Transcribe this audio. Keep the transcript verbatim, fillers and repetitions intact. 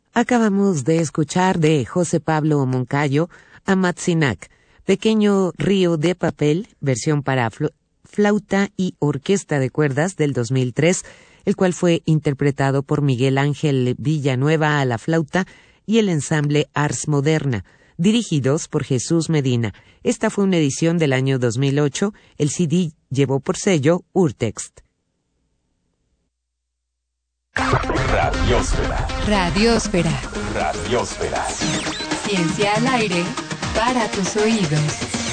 Acabamos de escuchar de José Pablo Moncayo Amatzinac, Pequeño río de papel, versión para fl- flauta y orquesta de cuerdas del dos mil tres, el cual fue interpretado por Miguel Ángel Villanueva a la flauta y el ensamble Ars Moderna, dirigidos por Jesús Medina. Esta fue una edición del año dos mil ocho. El C D llevó por sello Urtext. Radiósfera. Radiósfera. Radiósfera. Ciencia al aire para tus oídos.